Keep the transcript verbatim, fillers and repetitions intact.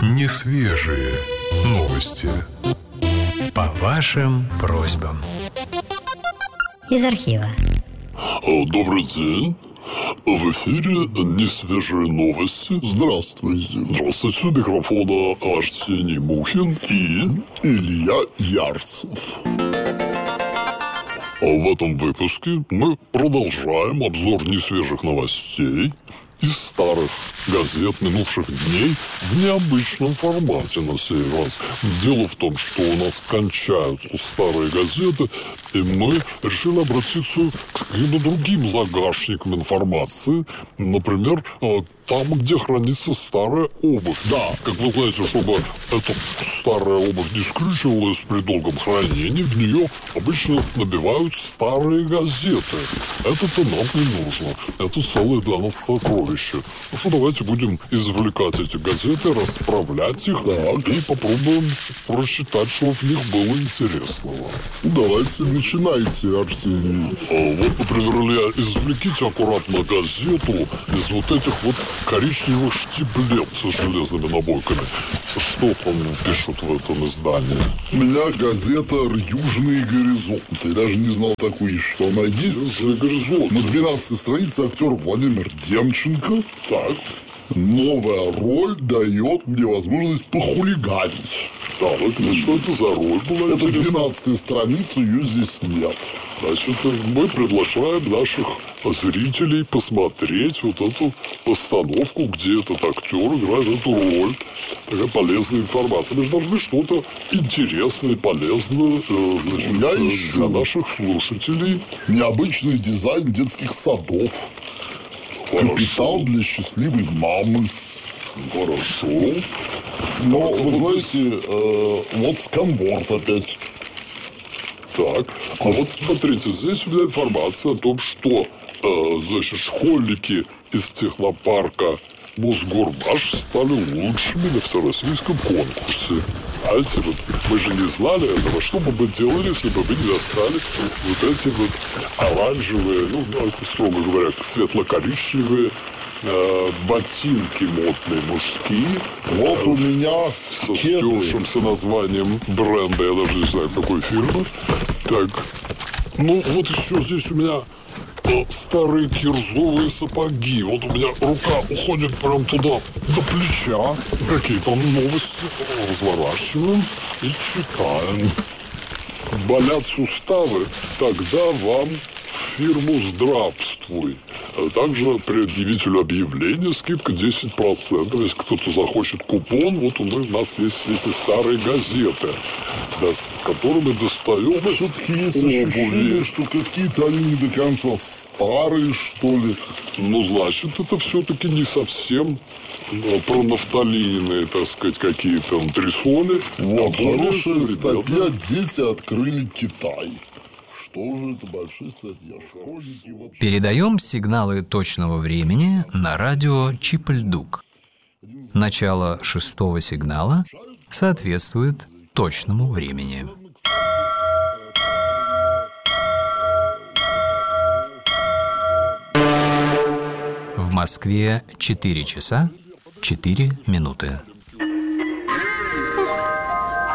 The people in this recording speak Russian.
Несвежие новости. По вашим просьбам. Из архива. Добрый день. В эфире несвежие новости. Здравствуйте. Здравствуйте. У микрофона Арсений Мухин и Илья Ярцев. В этом выпуске мы продолжаем обзор несвежих новостей из старых газет минувших дней в необычном формате на сей раз. Дело в том, что у нас кончаются старые газеты, и мы решили обратиться к каким-то другим загашникам информации. Например, там, где хранится старая обувь. Да, как вы знаете, чтобы эта старая обувь не скрючивалась при долгом хранении, в нее обычно набивают старые газеты. Это-то нам не нужно. Это целое для нас сокровище. Ну что, давайте будем извлекать эти газеты, расправлять их, так, и попробуем прочитать, что в них было интересного. Давайте начинайте, Арсений. А вот, например, Илья, извлеките аккуратно газету из вот этих вот коричневых штиблет с железными набойками. Что там пишут в этом издании? У меня газета «Южные горизонты». Я даже не знал такой, что она есть. «Южные горизонты». На двенадцатой странице актер Владимир Демченко. Так. Новая роль дает мне возможность похулиганить. Так, ну что это за роль была? Это двенадцатая страница, ее здесь нет. Значит, мы приглашаем наших зрителей посмотреть вот эту постановку, где этот актер играет эту роль. Такая полезная информация. Мы должны что-то интересное, полезное, значит, Я для ищу наших слушателей. необычный дизайн детских садов. Хорошо. Капитал для счастливой мамы. Хорошо. Но, вы знаете, э, вот сканворд опять. Так, а вот смотрите, здесь у меня информация о том, что, э, значит, школьники из технопарка Мосгорбаш стали лучшими на всероссийском конкурсе. Знаете, вот мы же не знали этого. Что бы мы делали, если бы мы не достали вот эти вот оранжевые, ну, строго говоря, светло-коричневые э, ботинки модные мужские. Вот э, у меня со кеды. стершимся названием бренда, я даже не знаю, какой фирмы. Так, ну вот еще здесь у меня старые кирзовые сапоги. Вот у меня рука уходит прям туда, до плеча. Какие там новости. Разворачиваем и читаем. Болят суставы? Тогда вам в фирму «Здравствуй». Также предъявителю объявления скидка десять процентов. Если кто-то захочет купон, вот у нас есть эти старые газеты, да, с которыми достаем. Все-таки есть ощущение, что какие-то они не до конца старые, что ли. Ну, значит, это все-таки не совсем пронафталиновые, так сказать, какие-то антресоли. Вот, а хорошая современные. статья «Дети открыли Китай». Что же это большая статья? Школьники вообще... Передаем сигналы точного времени на радио Чипальдук. Начало шестого сигнала соответствует точному времени. В Москве четыре часа четыре минуты.